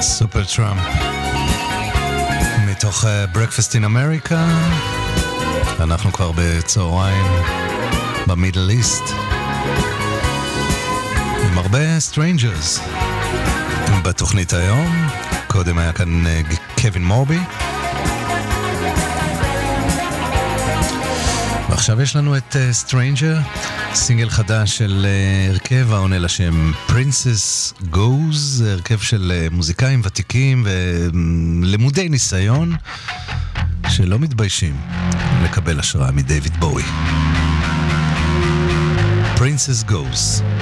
סופר טראמפ מתוך Breakfast in America. אנחנו כבר בצהריים במידל איסט עם הרבה Strangers בתוכנית היום. קודם היה כאן קווין מורבי, ועכשיו יש לנו את Stranger, סינגל חדש של הרכב העונה לשם Princess Goes, הרכב של מוזיקאים ותיקים ולמודי ניסיון שלא מתביישים לקבל השראה מדייוויד בואי. Princess Goes.